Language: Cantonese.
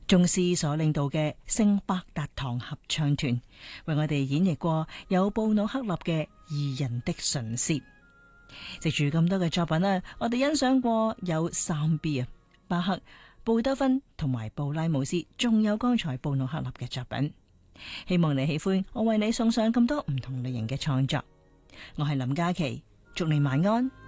宗師所領導嘅聖伯達堂合唱團為我哋演繹過有布魯克納嘅義人的唇舌。藉住咁多嘅作品呢，我哋欣賞過有3B 巴赫、貝多芬同埋布拉姆斯，仲有剛才布魯克納嘅作品。希望你喜歡我為你送上咁多唔同類型嘅創作。我係林嘉琪，祝你晚安。